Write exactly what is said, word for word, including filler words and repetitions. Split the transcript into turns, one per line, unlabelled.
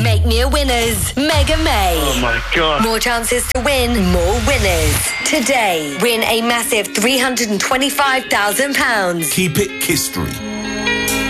Make me a winners. Mega May.
Oh my God.
More chances to win, more winners. Today, win a massive three hundred twenty-five thousand pounds.
Keep it Kiss Street.